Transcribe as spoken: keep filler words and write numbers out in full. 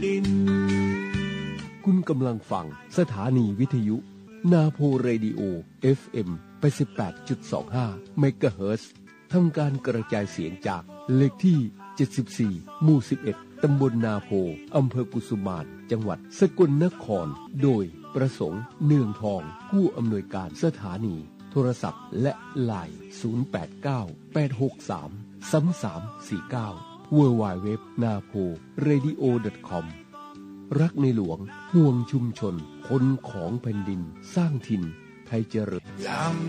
คุณกำลังฟังสถานีวิทยุนาโพเรดิโอ เอฟ เอ็ม แปดสิบแปดจุดสองห้า เมกะเฮิรตซ์ทำการกระจายเสียงจากเลขที่เจ็ดสิบสี่หมู่สิบเอ็ดตำบลนาโพอำเภอกุสุมานจังหวัดสกลนครโดยประสงค์เนืองทองผู้อำนวยการสถานีโทรศัพท์และไลน์ศูนย์ แปด เก้า แปด หก สาม สาม สาม สี่ เก้า ดับเบิลยู ดับเบิลยู ดับเบิลยู ดอท นาโพเรดิโอ ดอท คอม รักในหลวงห่วงชุมชนคนของแผ่นดินสร้างถิ่นไทยเจริญ